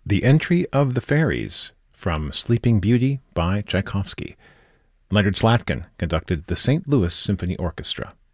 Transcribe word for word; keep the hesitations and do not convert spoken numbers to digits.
The Entry of the Fairies from Sleeping Beauty by Tchaikovsky. Leonard Slatkin conducted the Saint Louis Symphony Orchestra.